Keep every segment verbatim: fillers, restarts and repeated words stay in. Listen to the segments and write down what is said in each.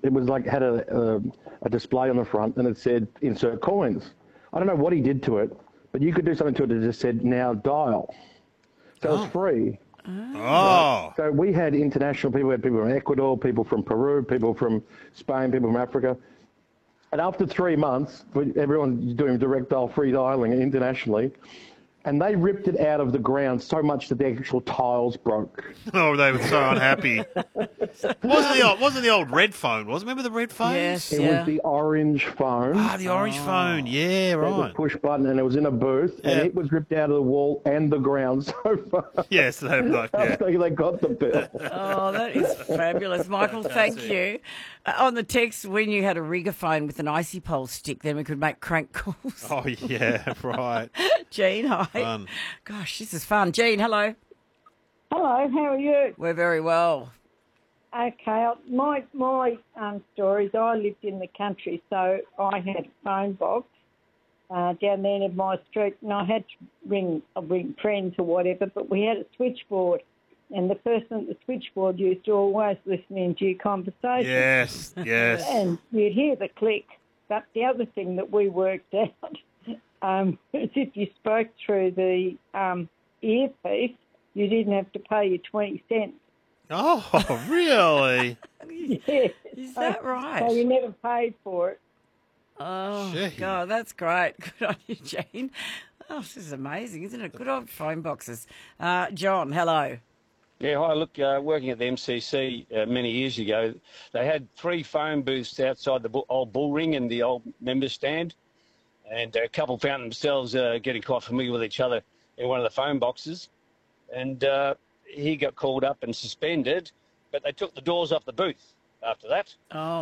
It was like had a, a a display on the front, and it said insert coins. I don't know what he did to it, but you could do something to it that just said now dial. So oh. it was free. Oh. Right? So we had international people. We had people from Ecuador, people from Peru, people from Spain, people from Africa. And after three months, everyone's doing direct dial free dialing internationally. And they ripped it out of the ground so much that the actual tiles broke. Oh, they were so unhappy. wasn't the old, wasn't the old red phone? Was remember the red phone? Yes, it yeah. was the orange phone. Ah, the orange oh. phone. Yeah, right. It was a push button, and it was in a booth, and yeah. it was ripped out of the wall and the ground so far. Yes, they like yeah. After they got the bill. Oh, that is fabulous, Michael. Thank you. Uh, on the text, when you had a rigger phone with an icy pole stick, then we could make crank calls. Oh yeah, right. Jean, hi. Fun. Gosh, this is fun. Jean, hello. Hello, how are you? We're very well. Okay, my my um, story is I lived in the country, so I had a phone box uh, down the end of my street, and I had to ring, uh, ring friends or whatever, but we had a switchboard, and the person at the switchboard used to always listen into your conversation. Yes, yes. And you'd hear the click, but the other thing that we worked out um, is if you spoke through the um, earpiece, you didn't have to pay your twenty cents. Oh, really? Yes. Is that right? So you never paid for it. Oh, Gee. God, that's great. Good on you, Jane. Oh, this is amazing, isn't it? Good old phone boxes. Uh, John, hello. Yeah, hi. Look, uh, working at the M C C uh, many years ago, they had three phone booths outside the bu- old bull ring and the old member stand, and a couple found themselves uh, getting quite familiar with each other in one of the phone boxes, and uh, he got called up and suspended, but they took the doors off the booth after that. Oh,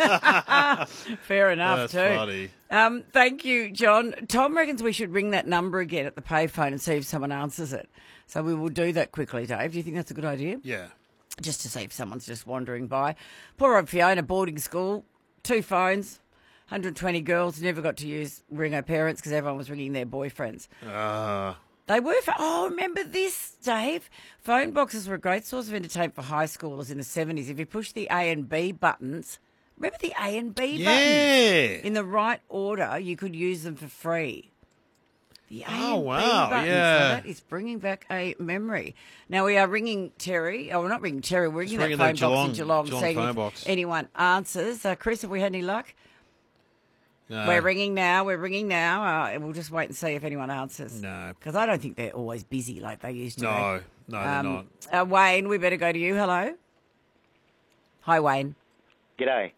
fair enough. That's too. funny. Um, thank you, John. Tom reckons we should ring that number again at the payphone and see if someone answers it. So we will do that quickly, Dave. Do you think that's a good idea? Yeah. Just to see if someone's just wandering by. Poor old Fiona, boarding school, two phones, one hundred twenty girls, never got to use ring her parents because everyone was ringing their boyfriends. Ah. Uh. They were, for, oh, remember this, Dave? Phone boxes were a great source of entertainment for high schoolers in the seventies. If you push the A and B buttons, remember the A and B yeah. buttons? In the right order, you could use them for free. The A oh, and B wow, buttons. yeah. So that is bringing back a memory. Now, we are ringing Terry. Oh, we're not ringing Terry. We're ringing, ringing that phone that box in Geelong, Geelong, Geelong seeing phone if box. anyone answers. Uh, Chris, have we had any luck? No. We're ringing now. We're ringing now. Uh, and we'll just wait and see if anyone answers. No. Because I don't think they're always busy like they used to No, be. no, they're Um, not. Uh, Wayne, we better go to you. Hello. Hi, Wayne. G'day.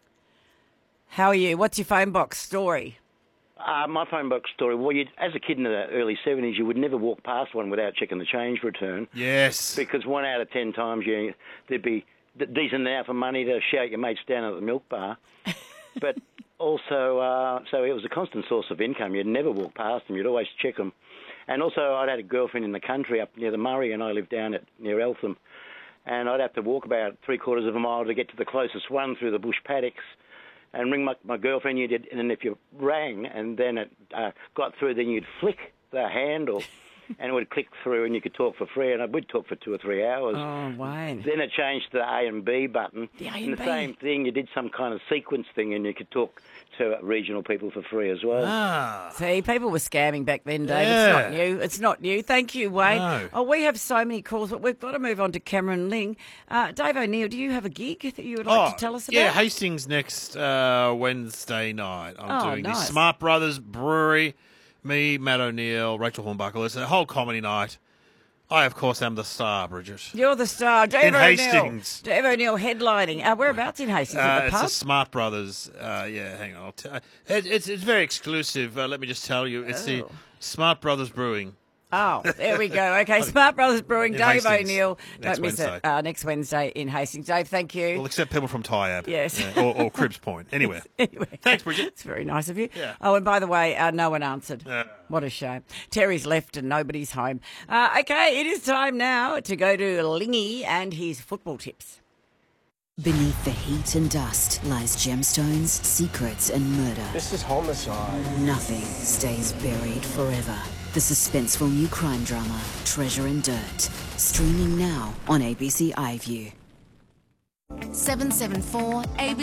How are you? What's your phone box story? Uh, my phone box story, well, you'd, as a kid in the early seventies, you would never walk past one without checking the change return. Yes. Because one out of ten times you, there'd be decent enough for money to shout your mates down at the milk bar. But also, uh, so it was a constant source of income. You'd never walk past them. You'd always check them. And also, I'd had a girlfriend in the country up near the Murray, and I lived down at near Eltham. And I'd have to walk about three quarters of a mile to get to the closest one through the bush paddocks and ring my, my girlfriend. You did, and then if you rang and then it uh, got through, then you'd flick the handle and it would click through and you could talk for free. And I would talk for two or three hours. Oh, Wayne. Then it changed to the A and B button. The A and and the B. same thing, you did some kind of sequence thing and you could talk to regional people for free as well. Ah. See, people were scamming back then, Dave. Yeah. It's not new. It's not new. Thank you, Wayne. No. Oh, we have so many calls, but we've got to move on to Cameron Ling. Uh, Dave O'Neill, do you have a gig that you would like oh, to tell us about? Yeah, Hastings next uh, Wednesday night. I'm Oh, doing the nice. Smart Brothers Brewery. Me, Matt O'Neill, Rachel Hornbuckle. It's a whole comedy night. I, of course, am the star, Bridget. You're the star. Dave In O'Neill. Hastings. Dave O'Neill headlining. Uh, whereabouts in Hastings? Uh, At the it's pub? the Smart Brothers. Uh, yeah, hang on. I'll t- uh, it, it's it's very exclusive. Uh, let me just tell you, it's the Oh. Smart Brothers Brewing. Oh, there we go. Okay, Smart Brothers Brewing, In Dave Hastings. O'Neill. Next Don't miss Wednesday. it. Uh, next Wednesday in Hastings. Dave, thank you. Well, except people from Tyab. Yes. Yeah, or, or Cribs Point. Anyway. Anyway, Thanks, Bridget. It's very nice of you. Yeah. Oh, and by the way, uh, no one answered. Uh. What a shame. Terry's left and nobody's home. Uh, okay, it is time now to go to Lingy and his football tips. Beneath the heat and dust lies gemstones, secrets, and murder. This is homicide. Nothing stays buried forever. The suspenseful new crime drama, Treasure and Dirt. Streaming now on A B C iView. seven seven four A B C